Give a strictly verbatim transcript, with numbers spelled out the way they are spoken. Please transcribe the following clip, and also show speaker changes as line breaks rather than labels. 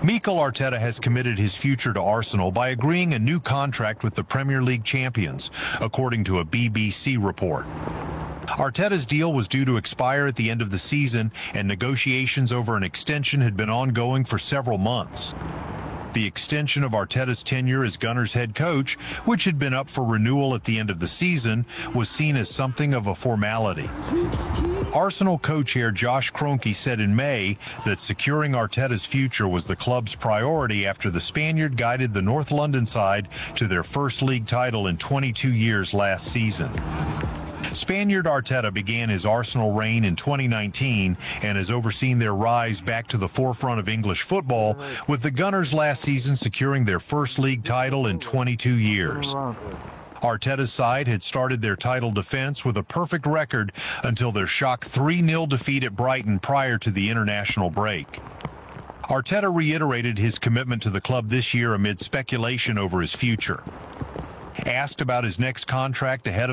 Mikel Arteta has committed his future to Arsenal by agreeing a new contract with the Premier League champions, according to a B B C report. Arteta's deal was due to expire at the end of the season, and negotiations over an extension had been ongoing for several months. The extension of Arteta's tenure as Gunners head coach, which had been up for renewal at the end of the season, was seen as something of a formality. Arsenal co-chair Josh Kroenke said in May that securing Arteta's future was the club's priority after the Spaniard guided the North London side to their first league title in twenty-two years last season. Spaniard Arteta began his Arsenal reign in twenty nineteen and has overseen their rise back to the forefront of English football, with the Gunners last season securing their first league title in twenty-two years. Arteta's side had started their title defense with a perfect record until their shock three nil defeat at Brighton prior to the international break. Arteta reiterated his commitment to the club this year amid speculation over his future. Asked about his next contract ahead of